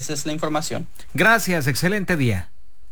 Esa es la información. Gracias, excelente día.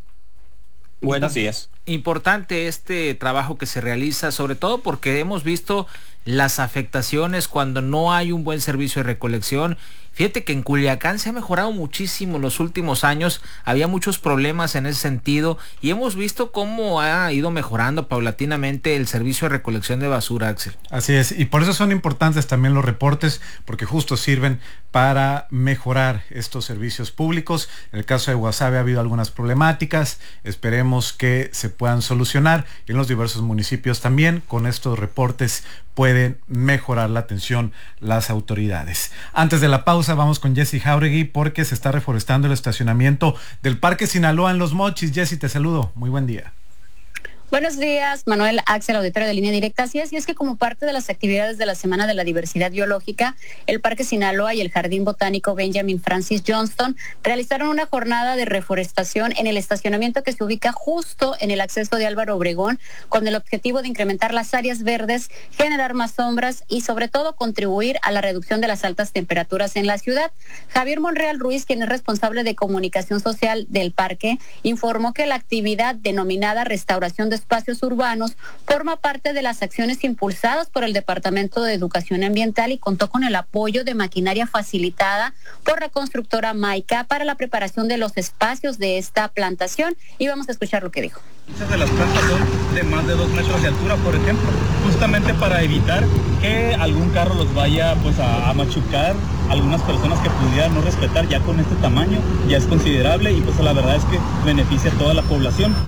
Buenos días. Importante este trabajo que se realiza, sobre todo porque hemos visto las afectaciones cuando no hay un buen servicio de recolección. Fíjate que en Culiacán se ha mejorado muchísimo en los últimos años, había muchos problemas en ese sentido y hemos visto cómo ha ido mejorando paulatinamente el servicio de recolección de basura, Axel. Así es, y por eso son importantes también los reportes, porque justo sirven para mejorar estos servicios públicos. En el caso de Guasave ha habido algunas problemáticas, esperemos que se puedan solucionar y en los diversos municipios también con estos reportes pueden mejorar la atención las autoridades. Antes de la pausa vamos con Jessy Jauregui porque se está reforestando el estacionamiento del Parque Sinaloa en Los Mochis. Jessy, te saludo. Muy buen día. Buenos días, Manuel, Axel, auditorio de Línea Directa. Así es, y es que como parte de las actividades de la Semana de la Diversidad Biológica, el Parque Sinaloa y el Jardín Botánico Benjamin Francis Johnston realizaron una jornada de reforestación en el estacionamiento que se ubica justo en el acceso de Álvaro Obregón, con el objetivo de incrementar las áreas verdes, generar más sombras y sobre todo contribuir a la reducción de las altas temperaturas en la ciudad. Javier Monreal Ruiz, quien es responsable de comunicación social del parque, informó que la actividad denominada Restauración de Espacios Urbanos forma parte de las acciones impulsadas por el Departamento de Educación Ambiental y contó con el apoyo de maquinaria facilitada por la constructora Maica para la preparación de los espacios de esta plantación y vamos a escuchar lo que dijo. Muchas de las plantas son de más de 2 metros de altura, por ejemplo, justamente para evitar que algún carro los vaya a machucar, algunas personas que pudieran no respetar. Ya con este tamaño ya es considerable y pues la verdad es que beneficia a toda la población.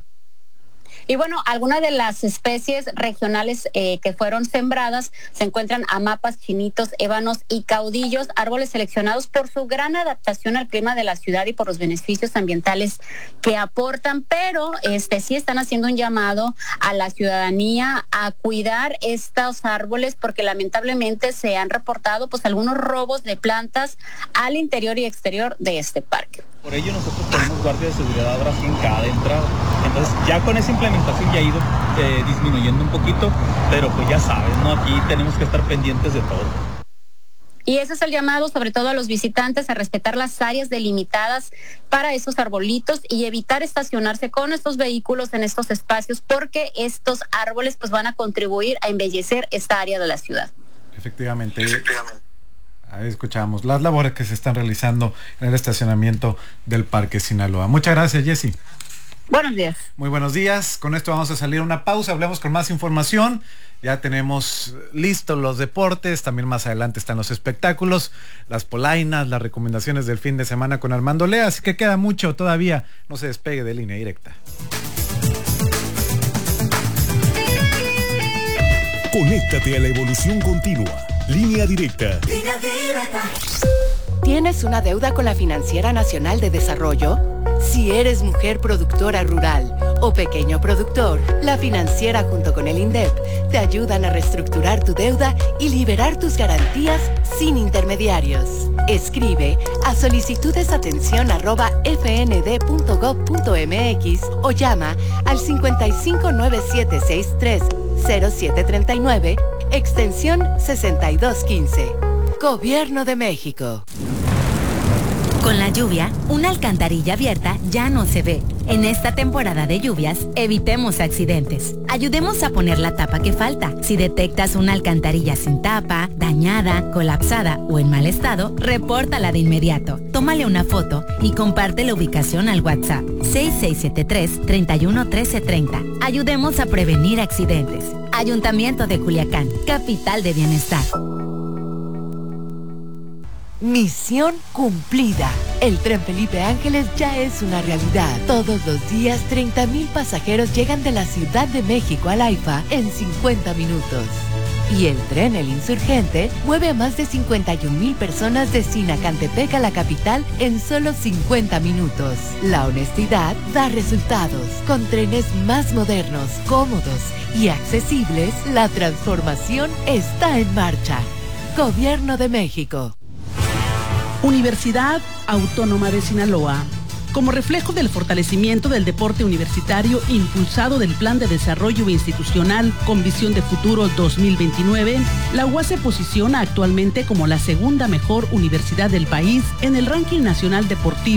Y bueno, algunas de las especies regionales que fueron sembradas se encuentran amapas, chinitos, ébanos y caudillos, árboles seleccionados por su gran adaptación al clima de la ciudad y por los beneficios ambientales que aportan, pero sí están haciendo un llamado a la ciudadanía a cuidar estos árboles porque lamentablemente se han reportado algunos robos de plantas al interior y exterior de este parque. Por ello nosotros tenemos guardia de seguridad ahora sí en cada entrada. Entonces ya con esa implementación ya ha ido disminuyendo un poquito, pero pues ya sabes, ¿no? Aquí tenemos que estar pendientes de todo. Y ese es el llamado sobre todo a los visitantes a respetar las áreas delimitadas para esos arbolitos y evitar estacionarse con estos vehículos en estos espacios porque estos árboles van a contribuir a embellecer esta área de la ciudad. Efectivamente. Ahí escuchamos las labores que se están realizando en el estacionamiento del Parque Sinaloa. Muchas gracias, Jessy. Buenos días. Muy buenos días. Con esto vamos a salir a una pausa. Hablemos con más información. Ya tenemos listos los deportes. También más adelante están los espectáculos, las polainas, las recomendaciones del fin de semana con Armando Lea. Así que queda mucho todavía. No se despegue de Línea Directa. Conéctate a la evolución continua. Línea Directa. Línea Directa. ¿Tienes una deuda con la Financiera Nacional de Desarrollo? Si eres mujer productora rural o pequeño productor, la Financiera junto con el INDEP te ayudan a reestructurar tu deuda y liberar tus garantías sin intermediarios. Escribe a solicitudesatención@fnd.gov.mx o llama al 5597630739 extensión 6215. Gobierno de México. Con la lluvia, una alcantarilla abierta ya no se ve. En esta temporada de lluvias, evitemos accidentes. Ayudemos a poner la tapa que falta. Si detectas una alcantarilla sin tapa, dañada, colapsada o en mal estado, repórtala de inmediato. Tómale una foto y comparte la ubicación al WhatsApp 6673-311330. Ayudemos a prevenir accidentes. Ayuntamiento de Culiacán, capital de bienestar. Misión cumplida. El tren Felipe Ángeles ya es una realidad. Todos los días 30,000 pasajeros llegan de la Ciudad de México al AIFA en 50 minutos. Y el tren El Insurgente mueve a más de 51,000 personas de Sinacantepec a la capital en solo 50 minutos. La honestidad da resultados. Con trenes más modernos, cómodos y accesibles, la transformación está en marcha. Gobierno de México. Universidad Autónoma de Sinaloa. Como reflejo del fortalecimiento del deporte universitario impulsado del Plan de Desarrollo Institucional con Visión de Futuro 2029, la UAS se posiciona actualmente como la segunda mejor universidad del país en el ranking nacional deportivo